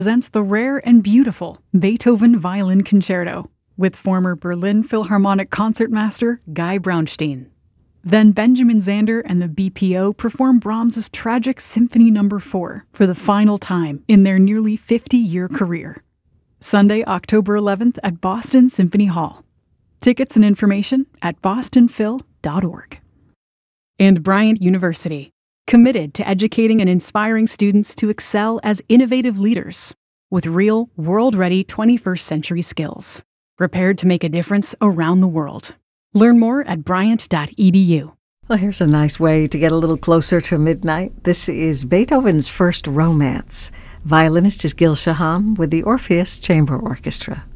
presents the rare and beautiful Beethoven Violin Concerto with former Berlin Philharmonic concertmaster Guy Braunstein. Then Benjamin Zander and the BPO perform Brahms's tragic Symphony No. 4 for the final time in their nearly 50-year career. Sunday, October 11th at Boston Symphony Hall. Tickets and information at bostonphil.org. And Bryant University, committed to educating and inspiring students to excel as innovative leaders with real, world-ready 21st century skills, prepared to make a difference around the world. Learn more at bryant.edu. Well, here's a nice way to get a little closer to midnight. This is Beethoven's First Romance. Violinist is Gil Shaham with the Orpheus Chamber Orchestra.